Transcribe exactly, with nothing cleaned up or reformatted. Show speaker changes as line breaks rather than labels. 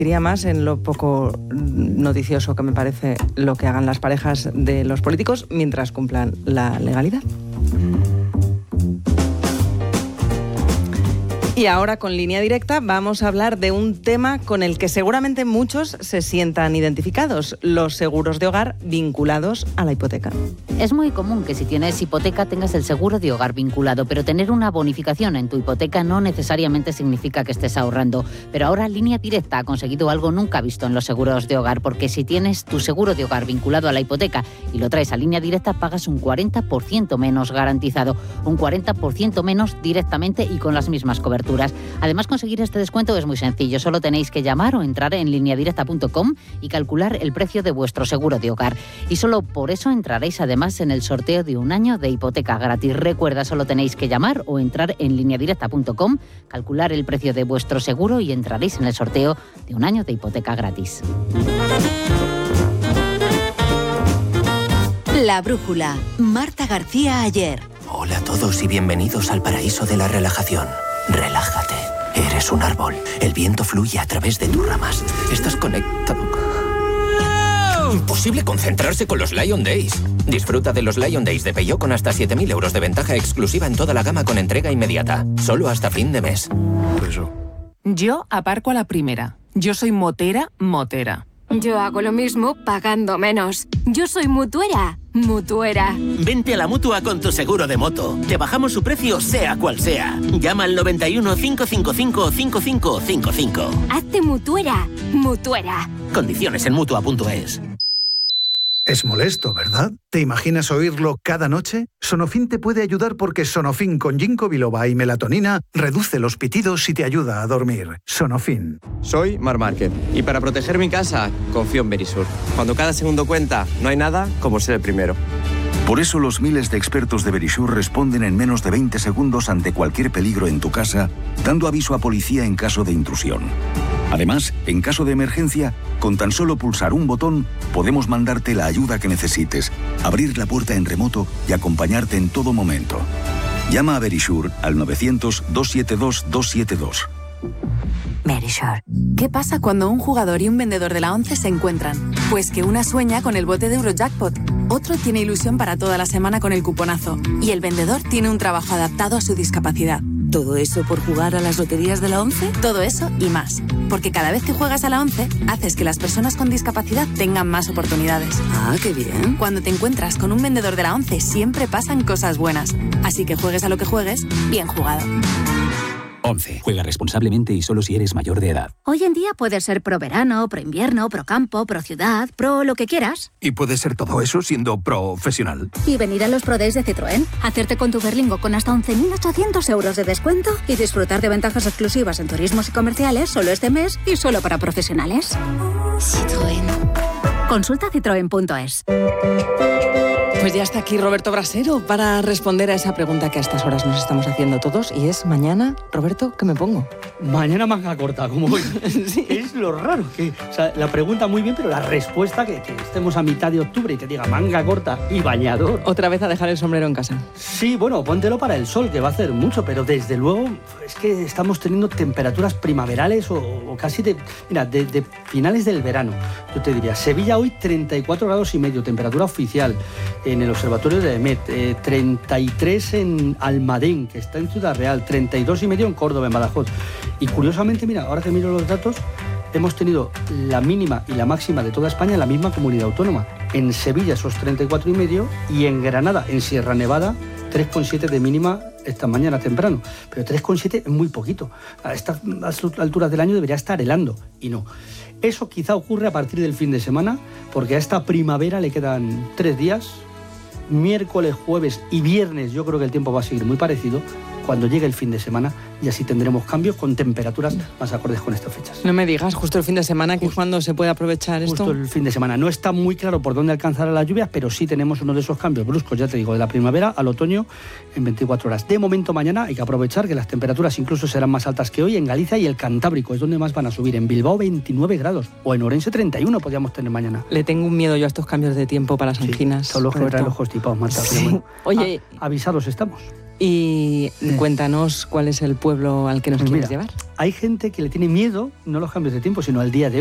Diría más en lo poco noticioso que me parece lo que hagan las parejas de los políticos mientras cumplan la legalidad. Y ahora, con Línea Directa, vamos a hablar de un tema con el que seguramente muchos se sientan identificados: los seguros de hogar vinculados a la hipoteca.
Es muy común que si tienes hipoteca tengas el seguro de hogar vinculado, pero tener una bonificación en tu hipoteca no necesariamente significa que estés ahorrando. Pero ahora Línea Directa ha conseguido algo nunca visto en los seguros de hogar, porque si tienes tu seguro de hogar vinculado a la hipoteca y lo traes a Línea Directa, pagas un cuarenta por ciento menos garantizado, un cuarenta por ciento menos directamente y con las mismas coberturas. Además, conseguir este descuento es muy sencillo. Solo tenéis que llamar o entrar en línea directa punto com y calcular el precio de vuestro seguro de hogar. Y solo por eso entraréis además en el sorteo de un año de hipoteca gratis. Recuerda, solo tenéis que llamar o entrar en línea directa punto com, calcular el precio de vuestro seguro y entraréis en el sorteo de un año de hipoteca gratis.
La Brújula. Marta García Aller.
Hola a todos y bienvenidos al paraíso de la relajación. Relájate. Eres un árbol. El viento fluye a través de tus ramas. Estás conectado. Imposible concentrarse con los Lion Days. Disfruta de los Lion Days de Peugeot con hasta siete mil euros de ventaja exclusiva en toda la gama con entrega inmediata. Solo hasta fin de mes.
Eso. Yo aparco a la primera. Yo soy motera, motera.
Yo hago lo mismo pagando menos. Yo soy mutuera, mutuera.
Vente a la Mutua con tu seguro de moto. Te bajamos su precio sea cual sea. Llama al noventa y uno, cinco cinco cinco, cinco cinco cinco cinco.
Hazte mutuera, mutuera.
Condiciones en mutua punto es.
Es molesto, ¿verdad? ¿Te imaginas oírlo cada noche? Sonofin te puede ayudar porque Sonofin con ginkgo biloba y melatonina reduce los pitidos y te ayuda a dormir. Sonofin.
Soy Mar Márquez y para proteger mi casa confío en Verisur. Cuando cada segundo cuenta, no hay nada como ser el primero.
Por eso los miles de expertos de Verisur responden en menos de veinte segundos ante cualquier peligro en tu casa, dando aviso a policía en caso de intrusión. Además, en caso de emergencia, con tan solo pulsar un botón, podemos mandarte la ayuda que necesites, abrir la puerta en remoto y acompañarte en todo momento. Llama a Verisur al novecientos, doscientos setenta y dos, doscientos setenta y dos.
Verisur. ¿Qué pasa cuando un jugador y un vendedor de la ONCE se encuentran? Pues que una sueña con el bote de Eurojackpot, otro tiene ilusión para toda la semana con el cuponazo y el vendedor tiene un trabajo adaptado a su discapacidad. ¿Todo eso por jugar a las loterías de la ONCE? Todo eso y más. Porque cada vez que juegas a la ONCE, haces que las personas con discapacidad tengan más oportunidades.
Ah, qué bien.
Cuando te encuentras con un vendedor de la ONCE, siempre pasan cosas buenas. Así que juegues a lo que juegues, bien jugado.
ONCE. Juega responsablemente y solo si eres mayor de edad.
Hoy en día puedes ser pro verano, pro invierno, pro campo, pro ciudad, pro lo que quieras.
Y puedes ser todo eso siendo profesional.
Y venir a los Pro Days de Citroën, hacerte con tu Berlingo con hasta once mil ochocientos euros de descuento y disfrutar de ventajas exclusivas en turismos y comerciales solo este mes y solo para profesionales. Citroën. Consulta citroen punto es.
Pues ya está aquí Roberto Brasero para responder a esa pregunta que a estas horas nos estamos haciendo todos, y es mañana, Roberto, ¿qué me pongo?
Mañana manga corta, como hoy. Sí. Es lo raro, que o sea, la pregunta muy bien, pero la respuesta que, que estemos a mitad de octubre y que diga manga corta y bañador.
Otra vez a dejar el sombrero en casa.
Sí, bueno, póntelo para el sol, que va a hacer mucho, pero desde luego es que estamos teniendo temperaturas primaverales o, o casi de, mira, de, de finales del verano. Yo te diría, Sevilla hoy treinta y cuatro grados y medio, temperatura oficial. En el observatorio de Emet, eh, treinta y tres en Almadén, que está en Ciudad Real, treinta y dos y medio en Córdoba, en Badajoz. Y curiosamente, mira, ahora que miro los datos, hemos tenido la mínima y la máxima de toda España en la misma comunidad autónoma. En Sevilla esos treinta y cuatro y medio y en Granada, en Sierra Nevada, tres coma siete de mínima esta mañana temprano. Pero tres coma siete es muy poquito. A estas alturas del año debería estar helando y no. Eso quizá ocurre a partir del fin de semana, porque a esta primavera le quedan tres días. Miércoles, jueves y viernes yo creo que el tiempo va a seguir muy parecido. Cuando llegue el fin de semana y así tendremos cambios con temperaturas más acordes con estas fechas.
No me digas, justo el fin de semana, que es cuando se puede aprovechar esto.
Justo el fin de semana. No está muy claro por dónde alcanzará las lluvias, pero sí tenemos uno de esos cambios bruscos, ya te digo, de la primavera al otoño en veinticuatro horas. De momento mañana hay que aprovechar que las temperaturas incluso serán más altas que hoy en Galicia y el Cantábrico, es donde más van a subir. En Bilbao veintinueve grados o en Orense treinta y uno podríamos tener mañana.
Le tengo un miedo yo a estos cambios de tiempo para las anginas.
Sí, son los que traen los constipados, Marta.
Sí. Bueno. Oye,
a, avisados estamos.
Y cuéntanos cuál es el pueblo al que nos
pues
quieres
mira,
llevar.
hay gente que le tiene miedo, no a los cambios de tiempo, sino al día de hoy.